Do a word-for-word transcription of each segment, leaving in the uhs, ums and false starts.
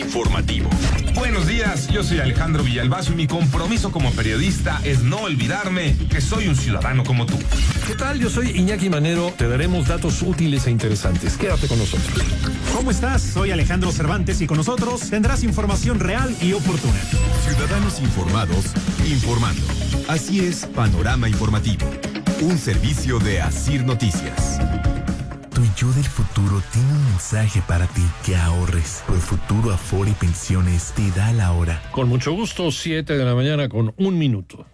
informativo. Buenos días, yo soy Alejandro Villalbazo y mi compromiso como periodista es no olvidarme que soy un ciudadano como tú. ¿Qué tal? Yo soy Iñaki Manero. Te daremos datos útiles e interesantes. Quédate con nosotros. ¿Cómo estás? Soy Alejandro Cervantes y con nosotros tendrás información real y oportuna. Ciudadanos informados, informando. Así es, Panorama Informativo. Un servicio de Asir Noticias. Tu yo del futuro tiene un mensaje para ti: que ahorres. Por Futuro Afore Pensiones te da la hora. Con mucho gusto, siete de la mañana con un minuto.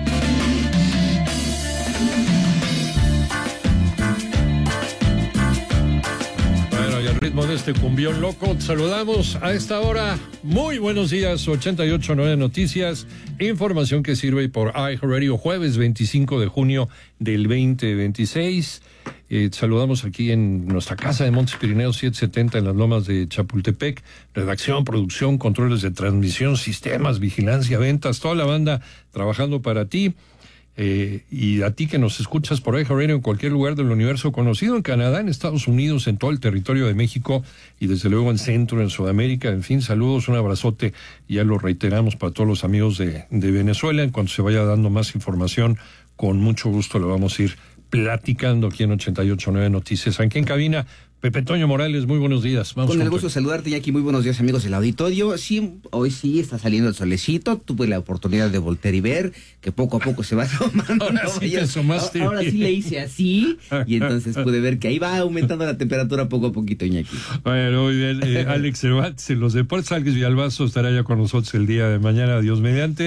Bueno, y al ritmo de este cumbión loco, saludamos a esta hora. Muy buenos días, ochenta y ocho punto nueve Noticias. Información que sirve por iHeartRadio, jueves veinticinco de junio del veinte veintiséis. Eh, saludamos aquí en nuestra casa de Montes Pirineos setecientos setenta en las Lomas de Chapultepec. Redacción, producción, controles de transmisión, sistemas, vigilancia, ventas, toda la banda trabajando para ti. Eh, y a ti que nos escuchas por iHeartRadio en cualquier lugar del universo conocido, en Canadá, en Estados Unidos, en todo el territorio de México y desde luego en Centro, en Sudamérica. En fin, saludos, un abrazote. Ya lo reiteramos para todos los amigos de, de Venezuela. En cuanto se vaya dando más información, con mucho gusto lo vamos a ir platicando aquí en ochenta y ocho punto nueve Noticias. Aquí en cabina, Pepe Toño Morales, muy buenos días. Vamos con el con gusto de saludarte, Iñaki, muy buenos días, amigos del auditorio. Sí, hoy sí está saliendo el solecito, tuve la oportunidad de voltear y ver, que poco a poco se va tomando. Ahora ¿no? sí Ya, te asomaste. Ahora sí le hice así, y entonces pude ver que ahí va aumentando la temperatura poco a poquito, Iñaki. Bueno, muy bien. Eh, Alex Cervantes en los deportes, Alex Villalbazo estará ya con nosotros el día de mañana, Dios mediante.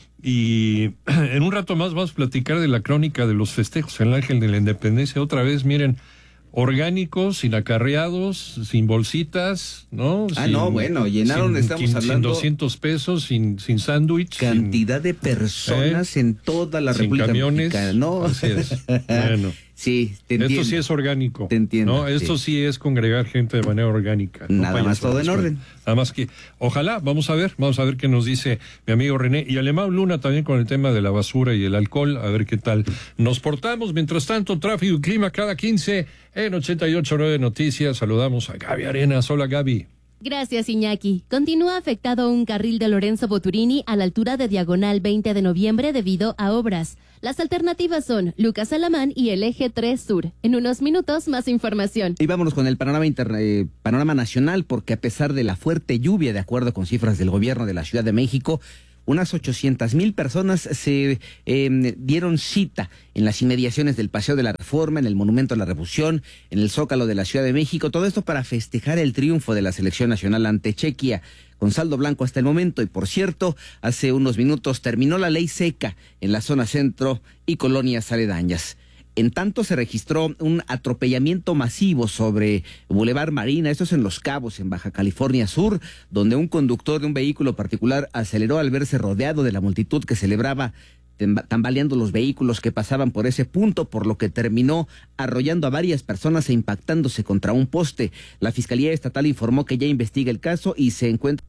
Y en un rato más vamos a platicar de la crónica de los festejos en el Ángel de la Independencia. Otra vez, miren, orgánicos, sin acarreados, sin bolsitas, ¿no? Ah, sin, no, bueno, llenaron, sin, estamos sin, hablando... Sin doscientos pesos, sin, sin sándwich. Cantidad sin, de personas ¿eh? en toda la sin República camiones, Mexicana, ¿no? Así es. Bueno. Sí, te entiendo. Esto sí es orgánico. Te entiendo. ¿no? Esto sí. sí es congregar gente de manera orgánica. Nada no más todo en orden. Nada más que, ojalá, vamos a ver, vamos a ver qué nos dice mi amigo René y Alemán Luna también con el tema de la basura y el alcohol, a ver qué tal nos portamos. Mientras tanto, tráfico y clima cada quince en ochenta y ocho punto nueve Noticias. Saludamos a Gaby Arenas. Hola, Gaby. Gracias, Iñaki. Continúa afectado un carril de Lorenzo Boturini a la altura de Diagonal veinte de noviembre debido a obras. Las alternativas son Lucas Alamán y el Eje tres Sur. En unos minutos, más información. Y vámonos con el panorama, interna- eh, panorama nacional, porque a pesar de la fuerte lluvia, de acuerdo con cifras del gobierno de la Ciudad de México, unas ochocientas mil personas se eh, dieron cita en las inmediaciones del Paseo de la Reforma, en el Monumento a la Revolución, en el Zócalo de la Ciudad de México, todo esto para festejar el triunfo de la selección nacional ante Chequia, con saldo blanco hasta el momento. Y por cierto, hace unos minutos terminó la ley seca en la zona centro y colonias aledañas. En tanto, se registró un atropellamiento masivo sobre Boulevard Marina, esto es en Los Cabos, en Baja California Sur, donde un conductor de un vehículo particular aceleró al verse rodeado de la multitud que celebraba, tambaleando los vehículos que pasaban por ese punto, por lo que terminó arrollando a varias personas e impactándose contra un poste. La Fiscalía Estatal informó que ya investiga el caso y se encuentra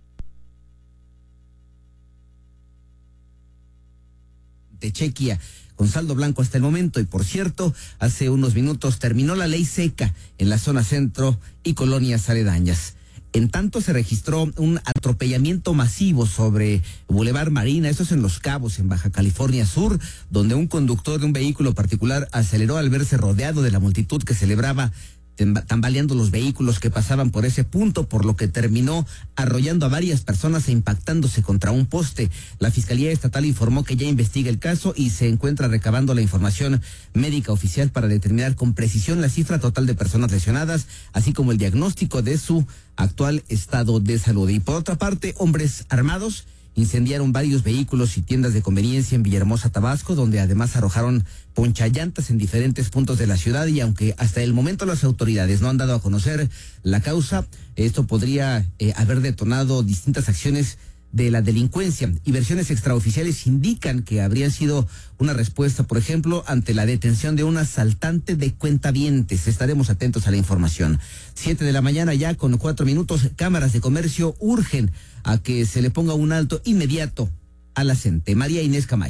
de Chequia, con saldo blanco hasta el momento. Y por cierto, hace unos minutos terminó la ley seca en la zona centro y colonias aledañas. En tanto, se registró un atropellamiento masivo sobre Boulevard Marina, esto es en Los Cabos, en Baja California Sur, donde un conductor de un vehículo particular aceleró al verse rodeado de la multitud que celebraba, tambaleando los vehículos que pasaban por ese punto, por lo que terminó arrollando a varias personas e impactándose contra un poste. La Fiscalía Estatal informó que ya investiga el caso y se encuentra recabando la información médica oficial para determinar con precisión la cifra total de personas lesionadas, así como el diagnóstico de su actual estado de salud. Y por otra parte, hombres armados incendiaron varios vehículos y tiendas de conveniencia en Villahermosa, Tabasco, donde además arrojaron ponchallantas en diferentes puntos de la ciudad. Y aunque hasta el momento las autoridades no han dado a conocer la causa, esto podría eh, haber detonado distintas acciones de la delincuencia, y versiones extraoficiales indican que habría sido una respuesta, por ejemplo, ante la detención de un asaltante de cuentavientes. Estaremos atentos a la información. Siete de la mañana ya con cuatro minutos, cámaras de comercio urgen a que se le ponga un alto inmediato a la gente. María Inés Camacho.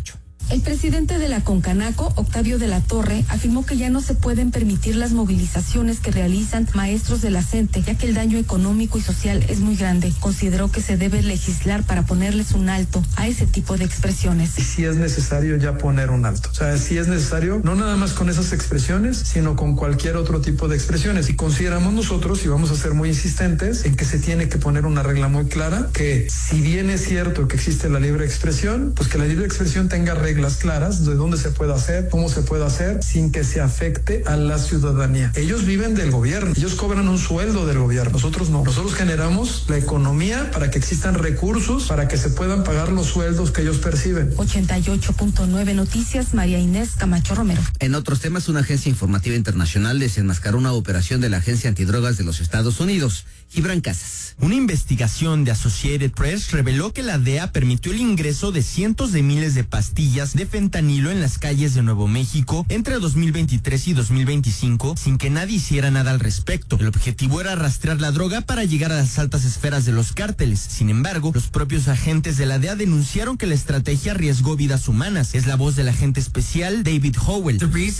El presidente de la Concanaco, Octavio de la Torre, afirmó que ya no se pueden permitir las movilizaciones que realizan maestros de la CENTE, ya que el daño económico y social es muy grande. Consideró que se debe legislar para ponerles un alto a ese tipo de expresiones. Y si es necesario ya poner un alto. O sea, si es necesario, no nada más con esas expresiones, sino con cualquier otro tipo de expresiones. Y consideramos nosotros, y vamos a ser muy insistentes, en que se tiene que poner una regla muy clara, que si bien es cierto que existe la libre expresión, pues que la libre expresión tenga reglas claras de dónde se puede hacer, cómo se puede hacer, sin que se afecte a la ciudadanía. Ellos viven del gobierno, ellos cobran un sueldo del gobierno, nosotros no. Nosotros generamos la economía para que existan recursos, para que se puedan pagar los sueldos que ellos perciben. ochenta y ocho punto nueve Noticias, María Inés Camacho Romero. En otros temas, una agencia informativa internacional desenmascaró una operación de la Agencia Antidrogas de los Estados Unidos. Gibran Casas. Una investigación de Associated Press reveló que la D E A permitió el ingreso de cientos de miles de pastillas de fentanilo en las calles de Nuevo México entre dos mil veintitrés y dos mil veinticinco sin que nadie hiciera nada al respecto. El objetivo era rastrear la droga para llegar a las altas esferas de los cárteles. Sin embargo, los propios agentes de la D E A denunciaron que la estrategia arriesgó vidas humanas. Es la voz del agente especial David Howell.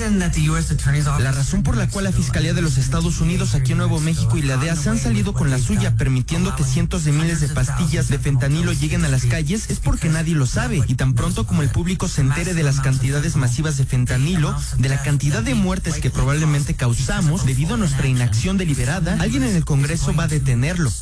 La razón por la cual la Fiscalía de los Estados Unidos aquí en Nuevo México y la D E A se han salido con la suya permitiendo que cientos de miles de pastillas de fentanilo lleguen a las calles es porque nadie lo sabe, y tan pronto como el público se entere de las cantidades masivas de fentanilo, de la cantidad de muertes que probablemente causamos debido a nuestra inacción deliberada, alguien en el Congreso va a detenerlo.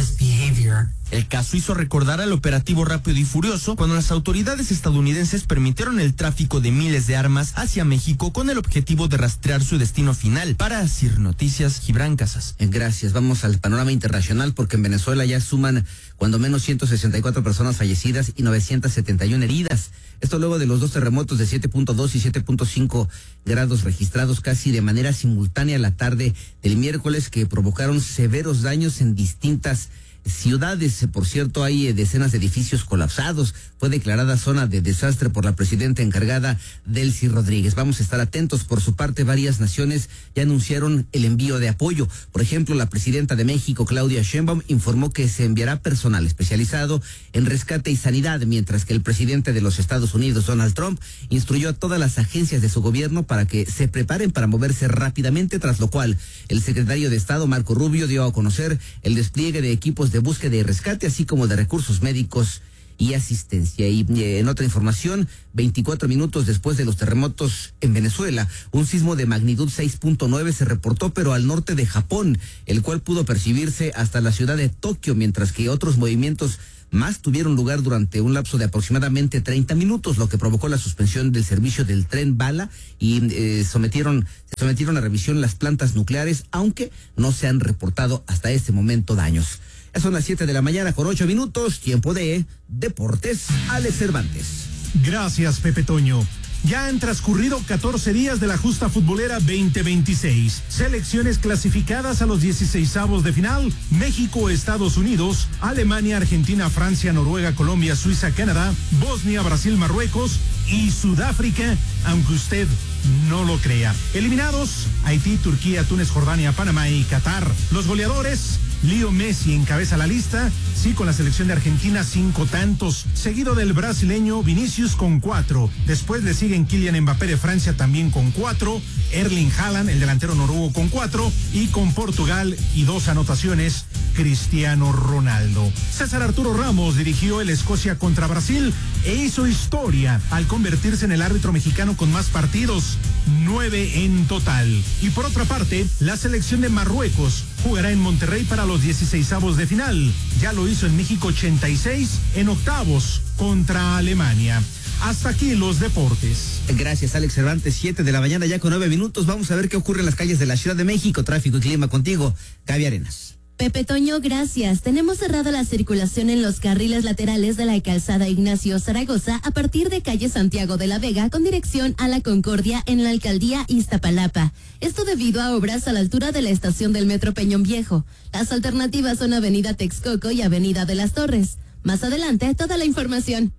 El caso hizo recordar al operativo Rápido y Furioso, cuando las autoridades estadounidenses permitieron el tráfico de miles de armas hacia México con el objetivo de rastrear su destino final. Para Asir Noticias, Gibran Casas. Gracias. Vamos al panorama internacional, porque en Venezuela ya suman cuando menos ciento sesenta y cuatro personas fallecidas y novecientas setenta y una heridas. Esto luego de los dos terremotos de siete punto dos y siete punto cinco grados registrados casi de manera simultánea la tarde del miércoles, que provocaron severos daños en distintas ciudades. Por cierto, hay decenas de edificios colapsados. Fue declarada zona de desastre por la presidenta encargada, Delcy Rodríguez. Vamos a estar atentos. Por su parte, varias naciones ya anunciaron el envío de apoyo. Por ejemplo, la presidenta de México, Claudia Sheinbaum, informó que se enviará personal especializado en rescate y sanidad, mientras que el presidente de los Estados Unidos, Donald Trump, instruyó a todas las agencias de su gobierno para que se preparen para moverse rápidamente, tras lo cual el secretario de Estado, Marco Rubio, dio a conocer el despliegue de equipos de búsqueda y rescate, así como de recursos médicos y asistencia. Y eh, en otra información, veinticuatro minutos después de los terremotos en Venezuela, un sismo de magnitud seis punto nueve se reportó, pero al norte de Japón, el cual pudo percibirse hasta la ciudad de Tokio, mientras que otros movimientos más tuvieron lugar durante un lapso de aproximadamente treinta minutos, lo que provocó la suspensión del servicio del tren bala y eh, sometieron, se sometieron a revisión las plantas nucleares, aunque no se han reportado hasta este momento daños. Ya son las siete de la mañana con ocho minutos, tiempo de Deportes. Alex Cervantes. Gracias, Pepe Toño. Ya han transcurrido catorce días de la justa futbolera veinte veintiséis. Selecciones clasificadas a los dieciseisavos de final: México, Estados Unidos, Alemania, Argentina, Francia, Noruega, Colombia, Suiza, Canadá, Bosnia, Brasil, Marruecos y Sudáfrica, aunque usted no lo crea. Eliminados: Haití, Turquía, Túnez, Jordania, Panamá y Qatar. Los goleadores: Leo Messi encabeza la lista, sí, con la selección de Argentina, cinco tantos, seguido del brasileño Vinicius con cuatro. Después le siguen Kylian Mbappé de Francia también con cuatro, Erling Haaland, el delantero noruego, con cuatro, y con Portugal y dos anotaciones, Cristiano Ronaldo. César Arturo Ramos dirigió el Escocia contra Brasil e hizo historia al convertirse en el árbitro mexicano con más partidos, nueve en total. Y por otra parte, la selección de Marruecos jugará en Monterrey para los dieciseisavos de final. Ya lo hizo en México ochenta y seis en octavos contra Alemania. Hasta aquí los deportes. Gracias, Alex Cervantes. Siete de la mañana ya con nueve minutos. Vamos a ver qué ocurre en las calles de la Ciudad de México. Tráfico y clima contigo, Gaby Arenas. Pepe Toño, gracias. Tenemos cerrada la circulación en los carriles laterales de la calzada Ignacio Zaragoza a partir de calle Santiago de la Vega con dirección a La Concordia en la alcaldía Iztapalapa. Esto debido a obras a la altura de la estación del Metro Peñón Viejo. Las alternativas son Avenida Texcoco y Avenida de las Torres. Más adelante, toda la información.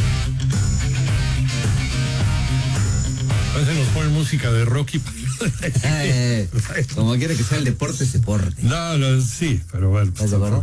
A veces nos ponen música de Rocky. eh, como quiere que sea el deporte, es deporte. No, no, sí, pero bueno. ¿Estás de acuerdo?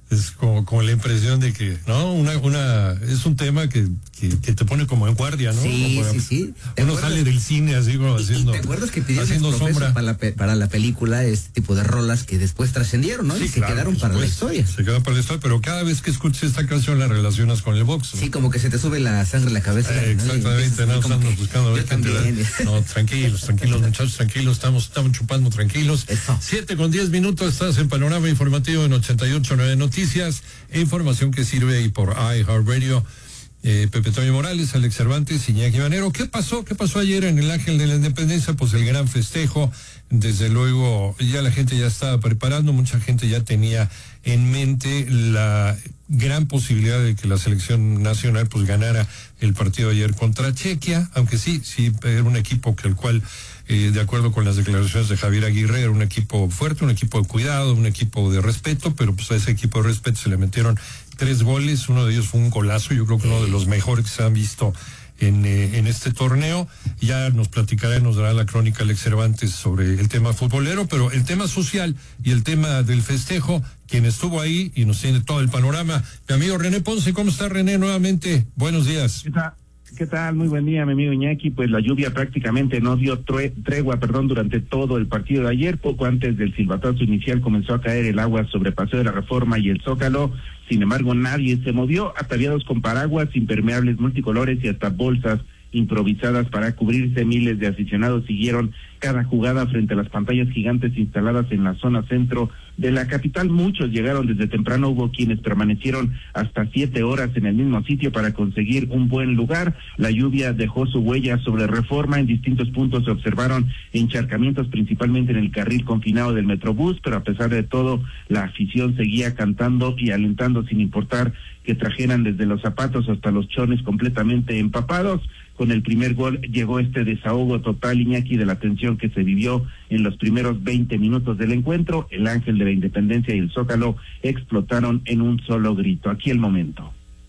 Es como, como la impresión de que, ¿no? Una, una, es un tema que, que, que te pone como en guardia, ¿no? Sí, como, sí, sí. Uno sale del cine así como haciendo. ¿Te acuerdas que pidieron haciendo sombra para la, para la película este tipo de rolas que después trascendieron, ¿no? Sí, y se claro, quedaron para la historia. Se quedaron para la historia, pero cada vez que escuchas esta canción la relacionas con el box, ¿no? Sí, como que se te sube la sangre a la cabeza. Eh, exactamente, no, estamos que, buscando a ver qué te da. No, tranquilos, tranquilos, muchachos, tranquilos, estamos, estamos chupando tranquilos. Eso. Siete con diez minutos, estás en Panorama Informativo en ochenta y ocho punto nueve Noticias, información que sirve y por iHeartRadio. Eh, Pepe Toño Morales, Alex Cervantes, Iñaki Manero. ¿Qué pasó? ¿Qué pasó ayer en el Ángel de la Independencia? Pues el gran festejo. Desde luego, ya la gente ya estaba preparando, mucha gente ya tenía en mente la gran posibilidad de que la selección nacional pues ganara el partido ayer contra Chequia, aunque sí, sí, era un equipo que el cual, eh, de acuerdo con las declaraciones de Javier Aguirre, era un equipo fuerte, un equipo de cuidado, un equipo de respeto, pero pues a ese equipo de respeto se le metieron tres goles, uno de ellos fue un golazo, yo creo que uno de los mejores que se han visto en, eh, en este torneo. Ya nos platicará y nos dará la crónica Alex Cervantes sobre el tema futbolero, pero el tema social y el tema del festejo, quien estuvo ahí y nos tiene todo el panorama, mi amigo René Ponce. ¿Cómo está, René? Nuevamente, buenos días. ¿Qué tal? ¿Qué tal? Muy buen día, mi amigo Iñaki. Pues la lluvia prácticamente no dio tre- tregua, perdón, durante todo el partido de ayer. Poco antes del silbatazo inicial comenzó a caer el agua sobre Paseo de la Reforma y el Zócalo. Sin embargo, nadie se movió, ataviados con paraguas, impermeables multicolores y hasta bolsas improvisadas para cubrirse. Miles de aficionados siguieron cada jugada frente a las pantallas gigantes instaladas en la zona centro de la capital. Muchos llegaron desde temprano, hubo quienes permanecieron hasta siete horas en el mismo sitio para conseguir un buen lugar. La lluvia dejó su huella sobre Reforma, en distintos puntos se observaron encharcamientos, principalmente en el carril confinado del Metrobús, pero a pesar de todo, la afición seguía cantando y alentando sin importar que trajeran desde los zapatos hasta los chones completamente empapados. Con el primer gol llegó este desahogo total, Iñaki, de la tensión que se vivió en los primeros veinte minutos del encuentro. El Ángel de la Independencia y el Zócalo explotaron en un solo grito. Aquí el momento.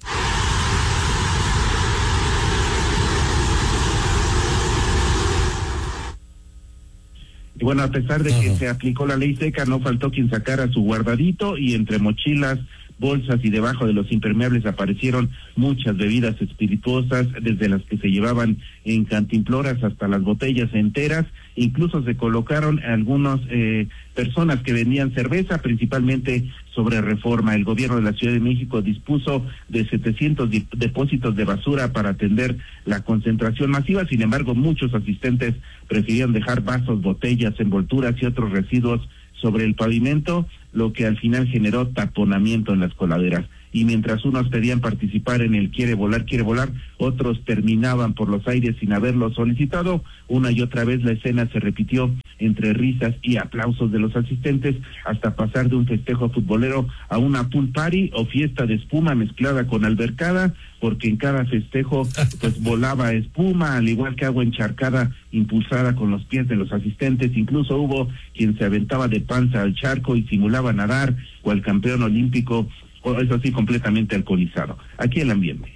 Y bueno, a pesar de que se aplicó la ley seca, no faltó quien sacara su guardadito, y entre mochilas, bolsas y debajo de los impermeables aparecieron muchas bebidas espirituosas, desde las que se llevaban en cantimploras hasta las botellas enteras. Incluso se colocaron algunas eh, personas que vendían cerveza, principalmente sobre Reforma. El gobierno de la Ciudad de México dispuso de setecientos dip- depósitos de basura para atender la concentración masiva. Sin embargo, muchos asistentes prefirieron dejar vasos, botellas, envolturas y otros residuos sobre el pavimento, lo que al final generó taponamiento en las coladeras. Y mientras unos pedían participar en el quiere volar, quiere volar, otros terminaban por los aires sin haberlo solicitado. Una y otra vez la escena se repitió entre risas y aplausos de los asistentes, hasta pasar de un festejo futbolero a una pool party o fiesta de espuma mezclada con albercada, porque en cada festejo pues volaba espuma, al igual que agua encharcada impulsada con los pies de los asistentes. Incluso hubo quien se aventaba de panza al charco y simulaba nadar, o el campeón olímpico, o eso sí, completamente alcoholizado. Aquí el ambiente.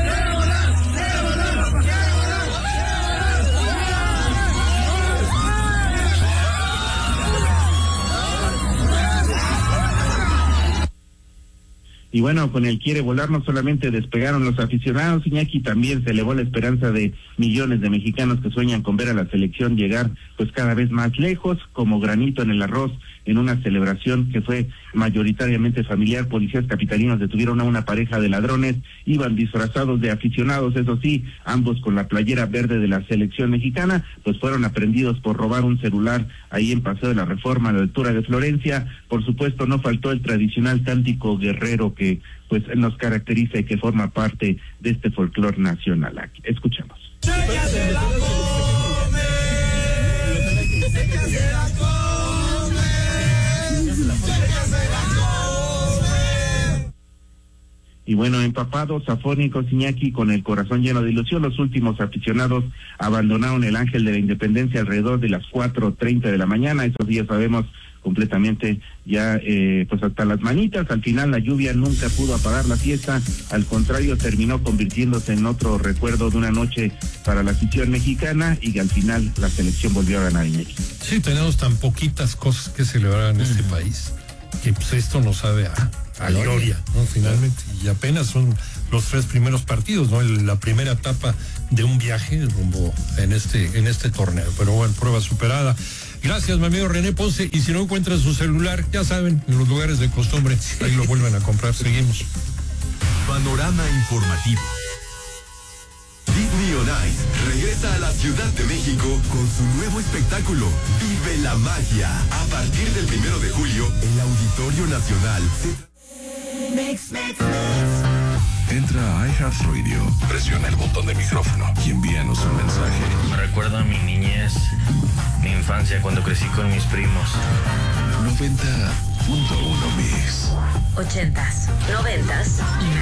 Y bueno, con el quiere volar no solamente despegaron los aficionados, Iñaki, también se elevó la esperanza de millones de mexicanos que sueñan con ver a la selección llegar pues cada vez más lejos, como granito en el arroz, en una celebración que fue mayoritariamente familiar. Policías capitalinos detuvieron a una pareja de ladrones, iban disfrazados de aficionados, eso sí, ambos con la playera verde de la selección mexicana, pues fueron aprendidos por robar un celular ahí en Paseo de la Reforma, a la altura de Florencia. Por supuesto, no faltó el tradicional cántico guerrero que pues nos caracteriza y que forma parte de este folclore nacional. Aquí, escuchamos. Y bueno, empapados, afónicos, Iñaki, con el corazón lleno de ilusión, los últimos aficionados abandonaron el Ángel de la Independencia alrededor de las cuatro treinta de la mañana. Esos días sabemos completamente ya eh, pues hasta las manitas. Al final la lluvia nunca pudo apagar la fiesta, al contrario terminó convirtiéndose en otro recuerdo de una noche para la afición mexicana, y al final la selección volvió a ganar, Iñaki. Sí, tenemos tan poquitas cosas que celebrar en este país, que pues esto nos sabe a, a gloria, gloria, ¿no? Finalmente, y apenas son los tres primeros partidos, ¿no? El, la primera etapa de un viaje rumbo en este, en este torneo. Pero bueno, prueba superada. Gracias, mi amigo René Ponce. Y si no encuentran su celular, ya saben, en los lugares de costumbre, ahí lo vuelven a comprar. Seguimos. Panorama informativo. Disney On Ice regresa a la Ciudad de México con su nuevo espectáculo, Vive la Magia. A partir del primero de julio, el Auditorio Nacional se... Mix, mix, mix. Entra a iHeartRadio, presiona el botón de micrófono y envíanos un mensaje. Me recuerda a mi niñez, mi infancia cuando crecí con mis primos. noventa punto uno Mix. Ochentas, noventas y